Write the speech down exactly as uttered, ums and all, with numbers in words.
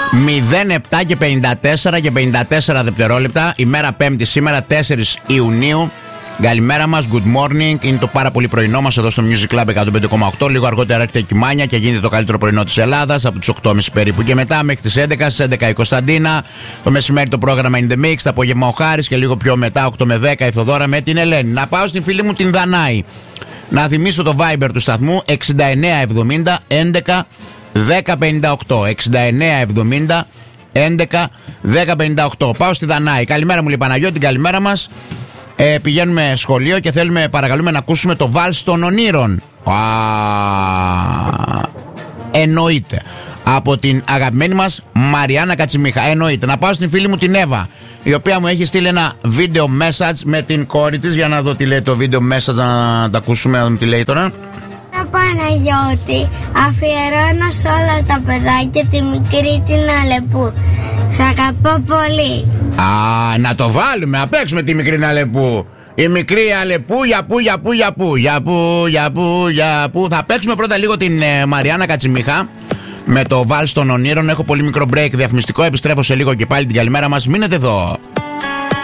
μηδέν επτά και πενήντα τέσσερα και πενήντα τέσσερα δευτερόλεπτα. Ημέρα Πέμπτη, σήμερα τέσσερις Ιουνίου. Καλημέρα μας, good morning. Είναι το πάρα πολύ πρωινό μας εδώ στο Music Club εκατόν πέντε κόμμα οκτώ. Λίγο αργότερα έρχεται η Κιμάνια και γίνεται το καλύτερο πρωινό της Ελλάδας από τις οκτώ και μισή περίπου και μετά μέχρι τις έντεκα. Στις έντεκα η Κωνσταντίνα. Το μεσημέρι το πρόγραμμα είναι The Mix. Το απόγευμα ο Χάρης και λίγο πιο μετά, οκτώ με δέκα, η Θοδώρα με την Ελένη. Να πάω στην φίλη μου την Δανάη. Να θυμίσω το Viber του σταθμού εξήντα εννέα εβδομήντα έντεκα δέκα πενήντα οκτώ. εξήντα εννέα εβδομήντα έντεκα δέκα πενήντα οκτώ. Πάω στη Δανάη. Καλημέρα μου, λέει Παναγιώτη, καλημέρα μας. Ε, πηγαίνουμε σχολείο και θέλουμε, παρακαλούμε, να ακούσουμε το Βάλς των Ονείρων. Α, εννοείται. Από την αγαπημένη μας Μαριάννα Κατσιμίχα. Εννοείται. Να πάω στην φίλη μου την Εύα, η οποία μου έχει στείλει ένα βίντεο message με την κόρη της. Για να δω τι λέει το βίντεο message, να τα ακούσουμε, να δούμε τι λέει τώρα. Παναγιώτη, αφιερώνω σε όλα τα παιδάκια τη μικρή την Αλεπού. Σ' αγαπώ πολύ. Α, να το βάλουμε, να παίξουμε τη μικρή την Αλεπού. Η μικρή Αλεπού, για πού, για πού, για πού, για πού, για πού, για πού. Θα παίξουμε πρώτα λίγο την ε, Μαριάννα Κατσιμίχα με το Βάλς των Ονείρων. Έχω πολύ μικρό break διαφημιστικό, επιστρέφω σε λίγο και πάλι την καλημέρα μας. Μείνετε εδώ.